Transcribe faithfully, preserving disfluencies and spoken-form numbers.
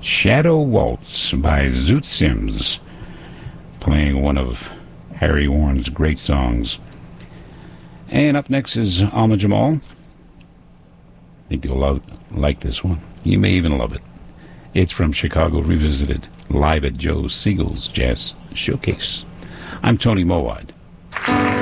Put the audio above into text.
Shadow Waltz by Zoot Sims, playing one of Harry Warren's great songs. And up next is Ahmad Jamal. I think you'll love, like this one. You may even love it. It's from Chicago Revisited, live at Joe Siegel's Jazz Showcase. I'm Tony Mowad.